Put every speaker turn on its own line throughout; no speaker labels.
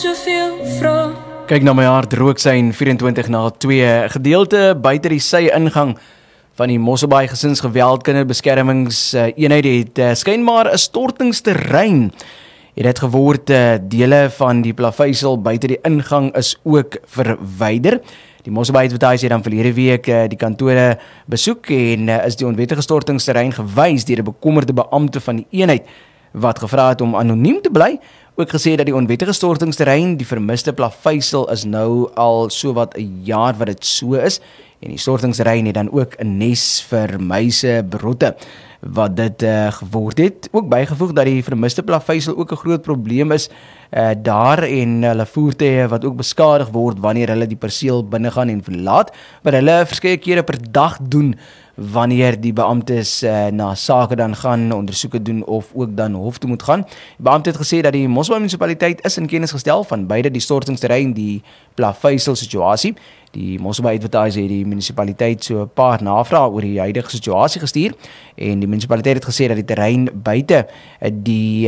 Kyk na my hart, rook sy 24/2, gedeelte buite die sy ingang van die Mosselbaai Gesinsgeweld Kinderbeskermingseenheid het skynbaar 'n stortingsterrein. Het dit geword, dele van die plaveisel buite die ingang is ook verwyder. Die Mosselbaai Advertiser het dan verlede week die kantore besoek en is die onwettige stortingsterrein gewys deur 'n bekommerde beampte van die eenheid wat gevra het om anoniem te bly. Ook gesê dat die onwettige stortingsterrein, die vermiste plaveisel, is nou al so wat 'n jaar wat dit so is. En die stortingsterrein het dan ook 'n nes vir muise brotte wat dit geword het. Ook bygevoeg dat die vermiste plaveisel ook 'n groot probleem is daar en hulle voertuie wat ook beskadig word wanneer hulle die perseel binnegaan en verlaat, wat hulle verskeie kere per dag doen wanneer die beamptes na sake dan gaan, ondersoeke doen of ook dan hof toe moet gaan. Die beampte het gesê dat die Mosselbaai munisipaliteit is in kennis gestel van beide die stortingsterrein, die plaveisel situasie. Die Mosselbaai Advertiser het die munisipaliteit so 'n paar navrae oor die huidige situasie gestuur en die munisipaliteit het gesê dat die terrein buite die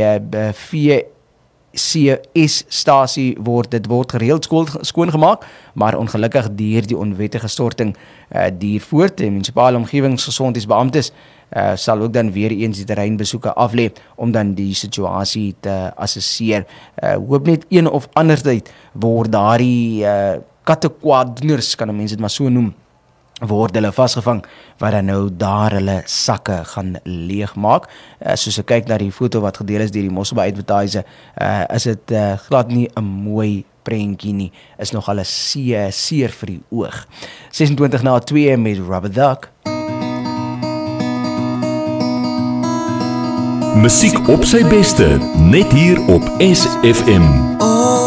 VCS-stasie word gereeld skoongemaak, maar ongelukkig duur die onwettige storting duur voort. Die munisipale omgewingsgesondheidsbeamptes sal ook dan weer eens die terreinbesoeke aflê om dan die situasie te assesseer. Hoop net een of ander tyd word daardie kattekwaaddoeners, kan mense dit maar so noem, word hulle vasgevang, wat dan nou daar hulle sakke gaan leegmaak. Soos ek kyk na die foto wat gedeel is deur die Mosselbaai Advertiser, is dit glad nie 'n mooi prentjie nie, is nogal 'n seer vir die oog. 26/2 met Rubber Duck.
Musiek op sy beste, net hier op SFM.